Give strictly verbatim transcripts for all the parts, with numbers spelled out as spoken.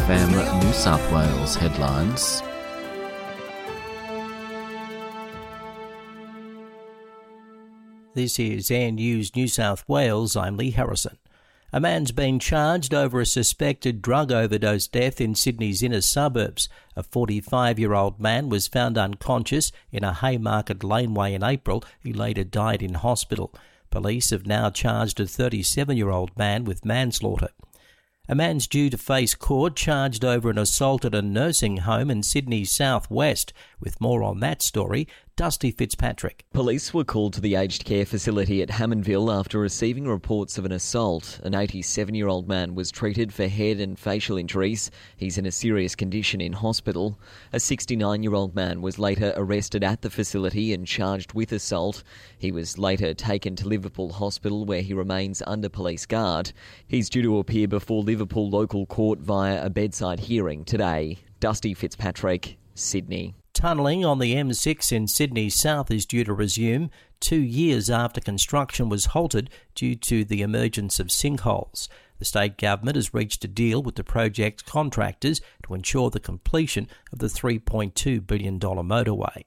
F M New South Wales headlines. This is Air News New South Wales. I'm Lee Harrison. A man's been charged over a suspected drug overdose death in Sydney's inner suburbs. A forty-five-year-old man was found unconscious in a Haymarket laneway in April. He later died in hospital. Police have now charged a thirty-seven-year-old man with manslaughter. A man's due to face court charged over an assault at a nursing home in Sydney's southwest. With more on that story, Dusty Fitzpatrick. Police were called to the aged care facility at Hammondville after receiving reports of an assault. An eighty-seven-year-old man was treated for head and facial injuries. He's in a serious condition in hospital. A sixty-nine-year-old man was later arrested at the facility and charged with assault. He was later taken to Liverpool Hospital where he remains under police guard. He's due to appear before Liverpool local court via a bedside hearing today. Dusty Fitzpatrick, Sydney. Tunnelling on the M six in Sydney South is due to resume two years after construction was halted due to the emergence of sinkholes. The state government has reached a deal with the project's contractors to ensure the completion of the three point two billion dollars motorway.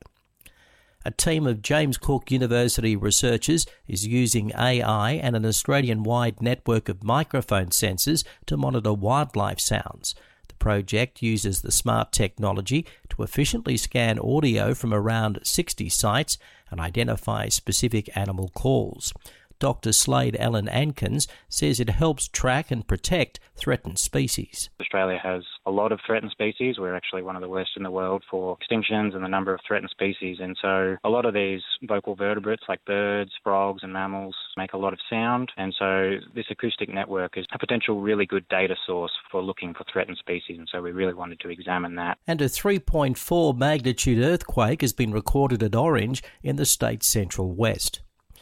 A team of James Cook University researchers is using A I and an Australian-wide network of microphone sensors to monitor wildlife sounds. The project uses the smart technology to efficiently scan audio from around sixty sites and identify specific animal calls. Doctor Slade Allen Ankins says it helps track and protect threatened species. Australia has a lot of threatened species. We're actually one of the worst in the world for extinctions and the number of threatened species. And so a lot of these vocal vertebrates like birds, frogs and mammals make a lot of sound. And so this acoustic network is a potential really good data source for looking for threatened species. And so we really wanted to examine that. And a three point four magnitude earthquake has been recorded at Orange in the state's central west.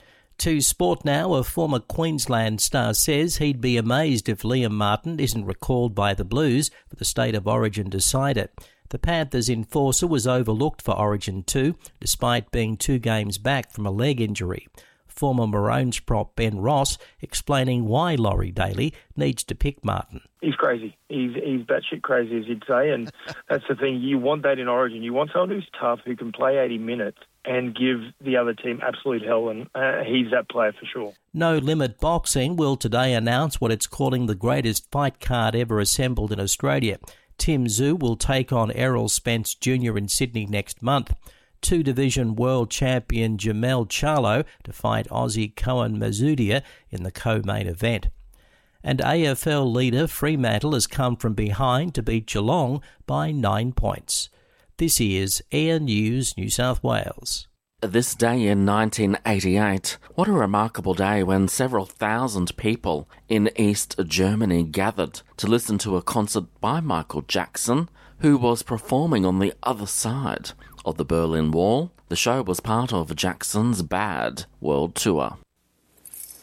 To sport now, a former Queensland star says he'd be amazed if Liam Martin isn't recalled by the Blues for the State of Origin decider. The Panthers enforcer was overlooked for Origin two, despite being two games back from a leg injury. Former Maroons prop Ben Ross explaining why Laurie Daly needs to pick Martin. He's crazy. He's he's batshit crazy, as you'd say, and that's the thing. You want that in Origin. You want someone who's tough, who can play eighty minutes and give the other team absolute hell, and uh, he's that player for sure. No Limit Boxing will today announce what it's calling the greatest fight card ever assembled in Australia. Tim Tszyu will take on Errol Spence Junior in Sydney next month. Two-division world champion Jamel Charlo to fight Aussie Cohen Mazudia in the co-main event. And A F L leader Fremantle has come from behind to beat Geelong by nine points. This is Air News New South Wales. This day in nineteen eighty-eight, what a remarkable day when several thousand people in East Germany gathered to listen to a concert by Michael Jackson, who was performing on the other side of the Berlin Wall. The show was part of Jackson's Bad World Tour.